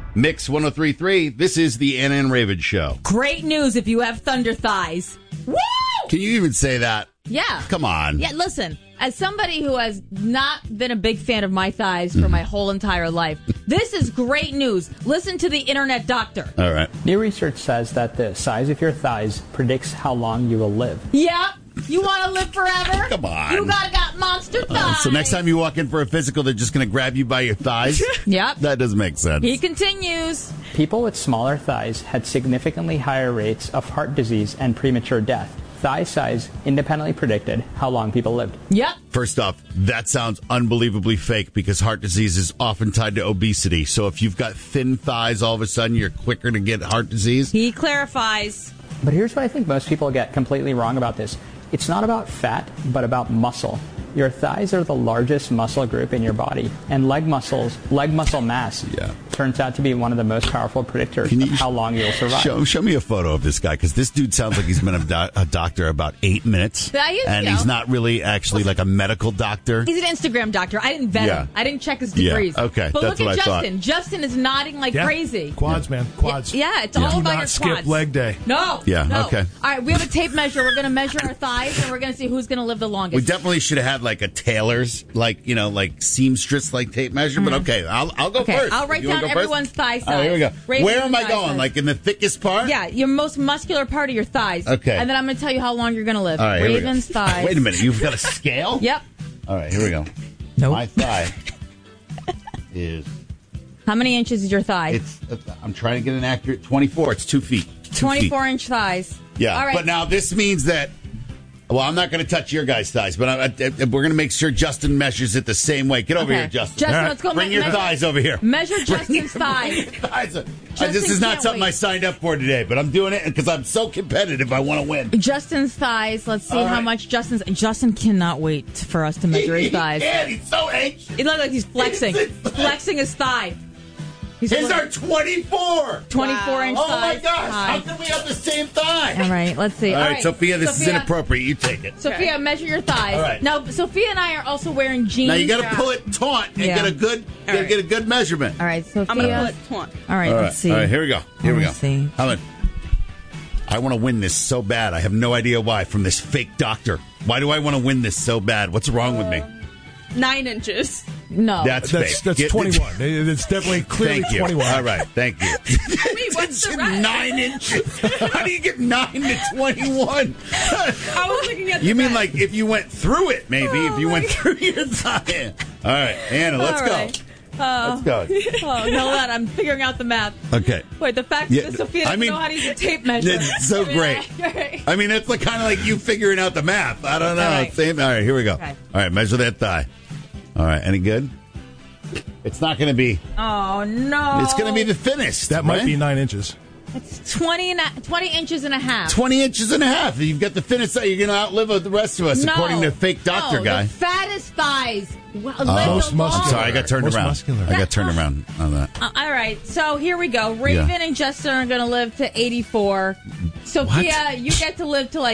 Mix 103.3. This is the Anna and Raven Show. Great news if you have thunder thighs. Woo! Can you even say that? Yeah. Come on. Yeah, listen, as somebody who has not been a big fan of my thighs for my whole entire life, this is great news. Listen to the internet doctor. All right. New research says that the size of your thighs predicts how long you will live. Yeah. You want to live forever? Come on. You got monster thighs. So next time you walk in for a physical, they're just going to grab you by your thighs? Yep. That doesn't make sense. He continues. People with smaller thighs had significantly higher rates of heart disease and premature death. Thigh size independently predicted how long people lived. Yep. First off, that sounds unbelievably fake because heart disease is often tied to obesity. So if you've got thin thighs, all of a sudden you're quicker to get heart disease? He clarifies. But here's what I think most people get completely wrong about this. It's not about fat, but about muscle. Your thighs are the largest muscle group in your body, and leg muscle mass turns out to be one of the most powerful predictors of how long you'll survive. Show me a photo of this guy, because this dude sounds like he's been a doctor about 8 minutes, and he's not really actually like a medical doctor. He's an Instagram doctor. I didn't vet him. I didn't check his degrees. Yeah, okay, but that's look at what I Justin. thought. Justin is nodding like crazy. Quads, man. Quads. Yeah, it's all about your quads. Do not skip leg day. No. Yeah, no. okay. All right, we have a tape measure. We're going to measure our thighs, and we're going to see who's going to live the longest. We definitely should have had like a tailor's, like seamstress, like tape measure. But okay, I'll go first. I'll write down everyone's thigh size. All right, here we go. Raven's Where am I thigh going? size. Like in the thickest part? Yeah, your most muscular part of your thighs. Okay. And then I'm going to tell you how long you're going to live. All right, Raven's here we go. thighs. Wait a minute, you've got a scale? Yep. All right, here we go. Nope. My thigh is... How many inches is your thigh? I'm trying to get an accurate 24. It's 2 feet. 24-inch thighs. Yeah, All right. but now this means that... Well, I'm not going to touch your guys' thighs, but we're going to make sure Justin measures it the same way. Get over here, Justin. Justin, let's go. Bring your thighs over here. Measure Justin's thighs. This is not something I signed up for today, but I'm doing it because I'm so competitive. I want to win. Justin's thighs. Let's see how much Justin cannot wait for us to measure his thighs. Yeah, he's so anxious. He looks like he's flexing. Flexing his thigh. His are 24. 24-inch thighs. Oh, my gosh. How can we have the same thigh? All right, let's see. All right, Sophia, this is inappropriate. You take it. Sophia, measure your thighs. All right. Now, Sophia and I are also wearing jeans. Now, you got to pull it taut and get a good measurement. All right, Sophia. I'm going to pull it taut. All right, let's see. All right, here we go. Let's see. I want to win this so bad. I have no idea why from this fake doctor. Why do I want to win this so bad? What's wrong with me? 9 inches. No. That's 21. It's definitely clearly 21. All right, thank you. Wait, what's the rest? 9 inches. How do you get 9 to 21? I was looking at You mean like if you went through it, maybe, if you went through your thigh. All right, Anna, let's go. Let's go. Oh, no, I'm figuring out the math. Okay. Wait, the fact that Sophia doesn't know how to use a tape measure. It's so great. I mean, it's like kind of like you figuring out the math. I don't know. All right, here we go. Okay. All right, measure that thigh. All right, any good? It's not going to be. Oh, no. It's going to be the thinnest. That might be 9 inches. It's 20 inches and a half. 20 inches and a half. You've got the thinnest thigh. You're going to outlive the rest of us, according to fake doctor guy. The fattest thighs. Most muscular. Sorry, I got turned around. Muscular. I got turned around on that. All right, so here we go. Raven and Justin are going to live to 84. Sophia, you get to live to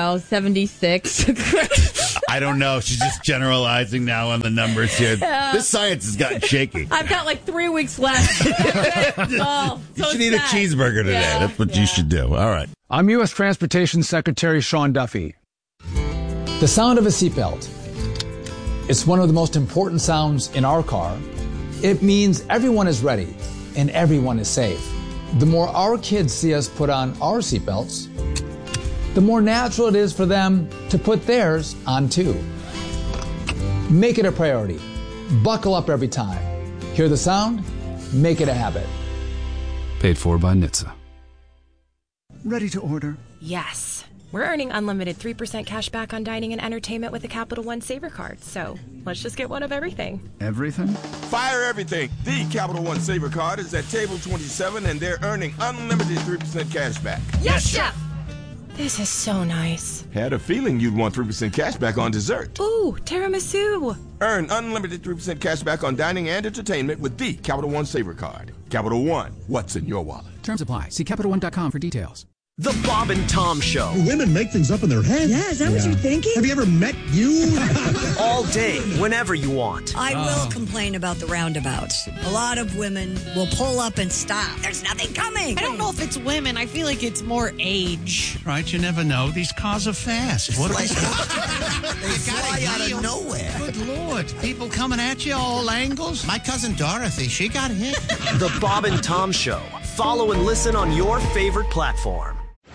76. I don't know. She's just generalizing now on the numbers here. This science has gotten shaky. I've got 3 weeks left. You should eat a cheeseburger today. Yeah, that's what you should do. All right. I'm U.S. Transportation Secretary Sean Duffy. The sound of a seatbelt. It's one of the most important sounds in our car. It means everyone is ready and everyone is safe. The more our kids see us put on our seatbelts, the more natural it is for them to put theirs on too. Make it a priority. Buckle up every time. Hear the sound? Make it a habit. Paid for by NHTSA. Ready to order? Yes. We're earning unlimited 3% cash back on dining and entertainment with the Capital One Saver Card. So let's just get one of everything. Everything? Fire everything. The Capital One Saver Card is at table 27 and they're earning unlimited 3% cash back. Yes, Chef! This is so nice. Had a feeling you'd want 3% cash back on dessert. Ooh, tiramisu. Earn unlimited 3% cash back on dining and entertainment with the Capital One Saver Card. Capital One, what's in your wallet? Terms apply. See CapitalOne.com for details. The Bob and Tom Show. Women make things up in their heads. Yeah, is that what you're thinking? Have you ever met you? All day, whenever you want. I will complain about the roundabouts. A lot of women will pull up and stop. There's nothing coming. I don't know if it's women. I feel like it's more age. Right, you never know. These cars are fast. What are they fly out of nowhere. Good Lord. People coming at you all angles. My cousin Dorothy, she got hit. The Bob and Tom Show. Follow and listen on your favorite platform.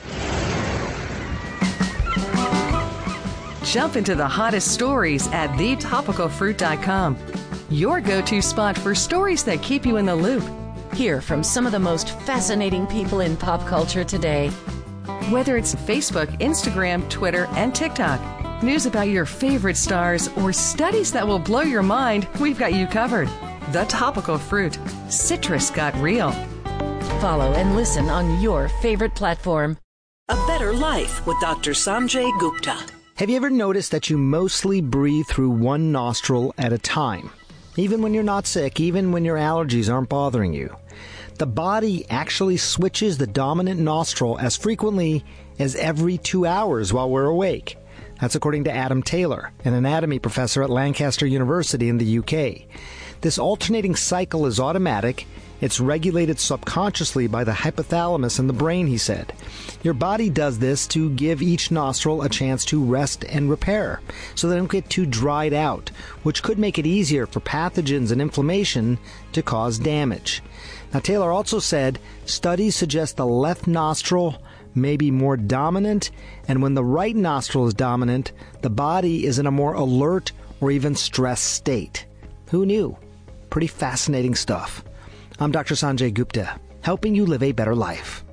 Jump into the hottest stories at thetopicalfruit.com. Your go-to spot for stories that keep you in the loop. Hear from some of the most fascinating people in pop culture today. Whether it's Facebook, Instagram, Twitter, and TikTok, news about your favorite stars, or studies that will blow your mind, we've got you covered. The Topical Fruit. Citrus got real. Follow and listen on your favorite platform. A Better Life with Dr. Sanjay Gupta. Have you ever noticed that you mostly breathe through one nostril at a time? Even when you're not sick, even when your allergies aren't bothering you. The body actually switches the dominant nostril as frequently as every 2 hours while we're awake. That's according to Adam Taylor, an anatomy professor at Lancaster University in the UK. This alternating cycle is automatic. It's regulated subconsciously by the hypothalamus in the brain, he said. Your body does this to give each nostril a chance to rest and repair, so they don't get too dried out, which could make it easier for pathogens and inflammation to cause damage. Now, Taylor also said studies suggest the left nostril may be more dominant, and when the right nostril is dominant, the body is in a more alert or even stressed state. Who knew? Pretty fascinating stuff. I'm Dr. Sanjay Gupta, helping you live a better life.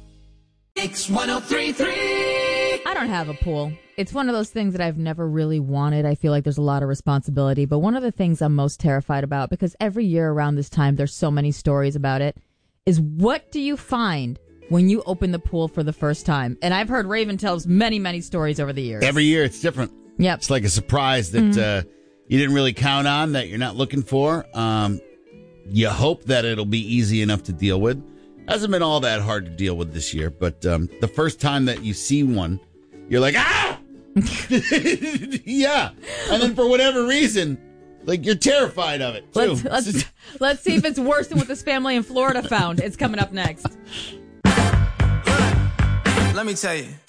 X1033. I don't have a pool. It's one of those things that I've never really wanted. I feel like there's a lot of responsibility. But one of the things I'm most terrified about, because every year around this time there's so many stories about it, is what do you find when you open the pool for the first time? And I've heard Raven tells many, many stories over the years. Every year it's different. Yep. It's like a surprise that you didn't really count on, that you're not looking for. You hope that it'll be easy enough to deal with. Hasn't been all that hard to deal with this year, but the first time that you see one, you're like, ah! Yeah. And then for whatever reason, like, you're terrified of it, too. Let's see if it's worse than what this family in Florida found. It's coming up next. Let me tell you.